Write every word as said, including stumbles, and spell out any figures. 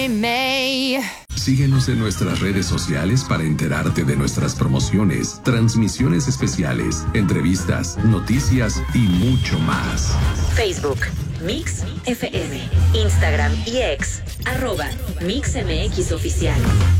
May. Síguenos en nuestras redes sociales para enterarte de nuestras promociones, transmisiones especiales, entrevistas, noticias y mucho más. Facebook, Mix F M, Instagram y X, arroba Mix M X Oficial.